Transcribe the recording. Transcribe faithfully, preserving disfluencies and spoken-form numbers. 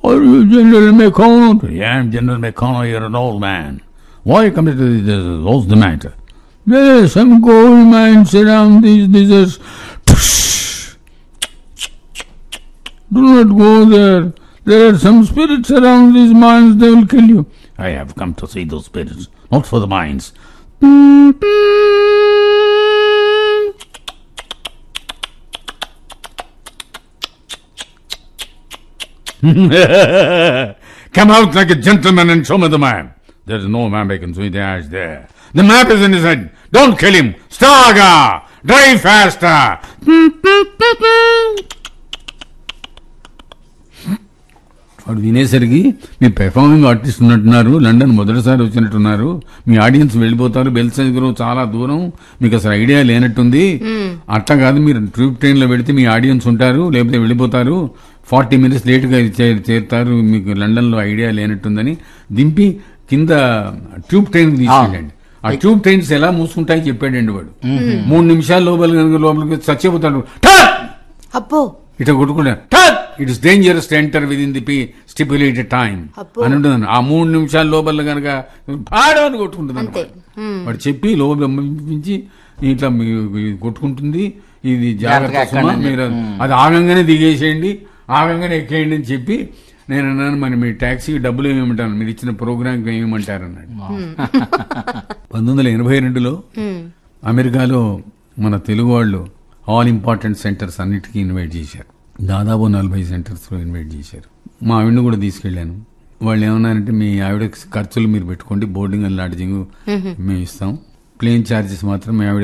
Are you General McConnell? Yeah, I'm General McConnell. You're an old man. Why you come to this? What's the matter? There are some gold mines around these deserts. Do not go there. There are some spirits around these mines. They will kill you. I have come to see those spirits, not for the mines. Come out like a gentleman and show me the map. There is no map I can see the ash there. The map is in his head. Don't kill him. Staga! Drive faster! వాడు వినేసరికి మీరు performing artist ఉన్నట్టున్నారు, London మొదటిసారి వచ్చినట్టున్నారు, మీ audience వెళ్ళిపోతారు, బెల్సెగ్రో చాలా దూరం, మీకు అసలు ఐడియా లేనట్టుంది. అట్లా కాదు, మీరు ట్యూబ్ ట్రైన్ లో పెడితే మీ ఆడియన్స్ ఉంటారు, లేకపోతే వెళ్ళిపోతారు, ఫార్టీ మినిట్స్ లేటుగా చేరుతారు, మీకు లండన్ లో ఐడియా లేనట్టుందని దింపి కింద ట్యూబ్ ట్రైన్ తీసుకెళ్ళండి. ఆ ట్యూబ్ ట్రైన్స్ ఎలా మూసుకుంటాయి చెప్పాడండి వాడు. మూడు నిమిషాల లోపల లోపలికి చచ్చిపోతాడు. అప్పో ఇట కొట్టుకుంటా it is dangerous to enter with in the stipulated time అని ఉంటుంది. ఆ మూడు నిమిషాల లోపల కనుక పాడని కొట్టుకుంటుంది వాడు చెప్పి లోపల పంపించి ఇట్లా కొట్టుకుంటుంది. ఇది జాగ్రత్త, మీరు అది ఆగంగానే దిగేసేయండి, ఆగంగానే ఎక్కేయండి అని చెప్పి నేను అన్నాను, మరి మీ ట్యాక్సీకి డబ్బులు ఏమేమంటాను, మీరు ఇచ్చిన ప్రోగ్రామ్కి ఏమేమంటారు అన్నాడు. పంతొమ్మిది వందల ఎనభై రెండులో అమెరికాలో మన తెలుగు వాళ్ళు ఆల్ ఇంపార్టెంట్ సెంటర్స్ అన్నిటికీ ఇన్వైట్ చేశారు. దాదాపు నలభై సెంటర్స్ లో ఇన్వైట్ చేశారు. మా ఆవిడని కూడా తీసుకెళ్లాను. వాళ్ళు ఏమన్నారంటే, మీ ఆవిడ ఖర్చులు మీరు పెట్టుకోండి, బోర్డింగ్ అండ్ లాడ్జింగ్ మేము ఇస్తాం, ప్లేన్ ఛార్జెస్ మాత్రం మీ ఆవిడ